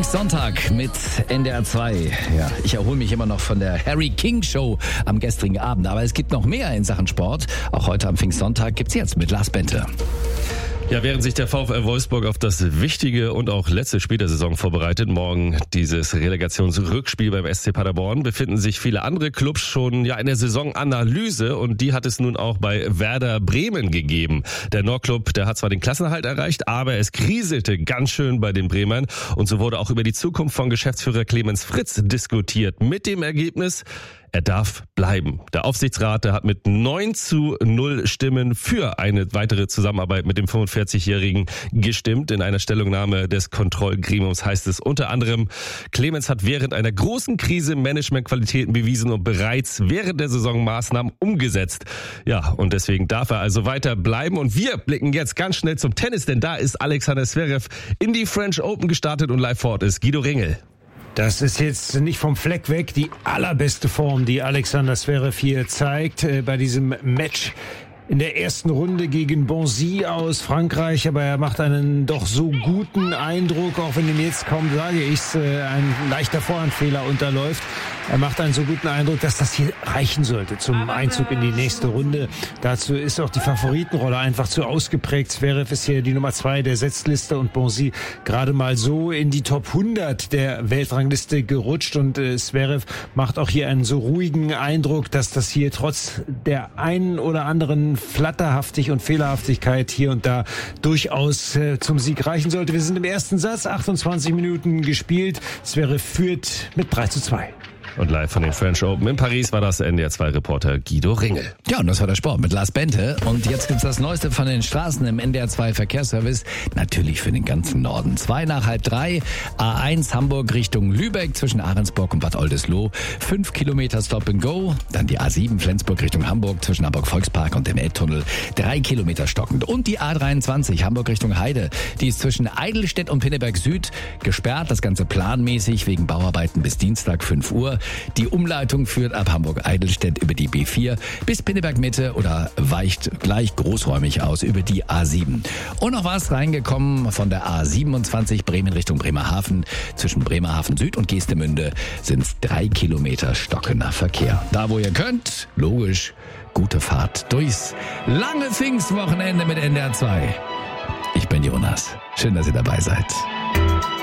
Pfingstsonntag mit NDR 2. Ja, ich erhole mich immer noch von der Harry King Show am gestrigen Abend. Aber es gibt noch mehr in Sachen Sport. Auch heute am Pfingstsonntag gibt's jetzt mit Lars Bente. Ja, während sich der VfL Wolfsburg auf das wichtige und auch letzte Spiel der Saison vorbereitet, morgen dieses Relegationsrückspiel beim SC Paderborn, befinden sich viele andere Clubs schon in der Saisonanalyse, und die hat es nun auch bei Werder Bremen gegeben. Der Nordclub, der hat zwar den Klassenerhalt erreicht, aber es kriselte ganz schön bei den Bremern, und so wurde auch über die Zukunft von Geschäftsführer Clemens Fritz diskutiert, mit dem Ergebnis: er darf bleiben. Der Aufsichtsrat, der hat mit 9:0 Stimmen für eine weitere Zusammenarbeit mit dem 45-Jährigen gestimmt. In einer Stellungnahme des Kontrollgremiums heißt es unter anderem: Clemens hat während einer großen Krise Managementqualitäten bewiesen und bereits während der Saison Maßnahmen umgesetzt. Ja, und deswegen darf er also weiter bleiben. Und wir blicken jetzt ganz schnell zum Tennis, denn da ist Alexander Zverev in die French Open gestartet und live vor Ort ist Guido Ringel. Das ist jetzt nicht vom Fleck weg die allerbeste Form, die Alexander Zverev hier zeigt bei diesem Match in der ersten Runde gegen Bonzi aus Frankreich. Aber er macht einen doch so guten Eindruck, auch wenn ihm jetzt, kaum sage ich's, ein leichter Vorhandfehler unterläuft. Er macht einen so guten Eindruck, dass das hier reichen sollte zum Einzug in die nächste Runde. Dazu ist auch die Favoritenrolle einfach zu ausgeprägt. Zverev ist hier die Nummer 2 der Setzliste und Bonzi gerade mal so in die Top 100 der Weltrangliste gerutscht. Und Zverev macht auch hier einen so ruhigen Eindruck, dass das hier trotz der einen oder anderen Flatterhaftig und Fehlerhaftigkeit hier und da durchaus zum Sieg reichen sollte. Wir sind im ersten Satz, 28 Minuten gespielt. Zverev führt mit 3:2. Und live von den French Open in Paris war das NDR2-Reporter Guido Ringel. Ja, und das war der Sport mit Lars Bente. Und jetzt gibt's das Neueste von den Straßen im NDR 2 Verkehrsservice. Natürlich für den ganzen Norden. 2 nach halb 3. A1 Hamburg Richtung Lübeck zwischen Ahrensburg und Bad Oldesloe. 5 Kilometer Stop and Go. Dann die A7 Flensburg Richtung Hamburg zwischen Hamburg Volkspark und dem Elbtunnel. 3 Kilometer stockend. Und die A23 Hamburg Richtung Heide. Die ist zwischen Eidelstedt und Pinneberg Süd gesperrt. Das Ganze planmäßig wegen Bauarbeiten bis Dienstag 5 Uhr. Die Umleitung führt ab Hamburg-Eidelstedt über die B4 bis Pinneberg-Mitte oder weicht gleich großräumig aus über die A7. Und noch was reingekommen von der A27 Bremen Richtung Bremerhaven. Zwischen Bremerhaven Süd und Geestemünde sind es 3 Kilometer stockender Verkehr. Da, wo ihr könnt, logisch, gute Fahrt durchs lange Pfingstwochenende mit NDR 2. Ich bin Jonas. Schön, dass ihr dabei seid.